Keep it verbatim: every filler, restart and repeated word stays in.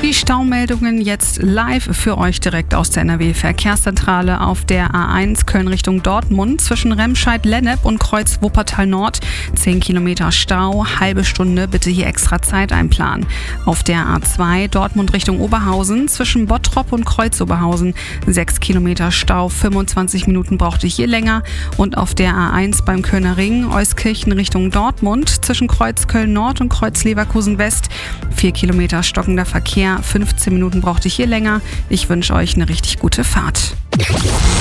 Die Staumeldungen jetzt live für euch direkt aus der N R W-Verkehrszentrale auf der A eins Köln Richtung Dortmund zwischen Remscheid-Lennep und Kreuz Wuppertal Nord. zehn Kilometer Stau, halbe Stunde, bitte hier extra Zeit einplanen. Auf der A zwei Dortmund Richtung Oberhausen zwischen Bottrop und Kreuz Oberhausen. sechs Kilometer Stau, fünfundzwanzig Minuten braucht ihr hier länger. Und auf der A eins beim Kölner Ring, Euskirchen Richtung Dortmund zwischen Kreuz Köln Nord und Kreuz Leverkusen West. vier Kilometer stockender Verkehr, fünfzehn Minuten braucht ihr hier länger. Ich wünsche euch eine richtig gute Fahrt.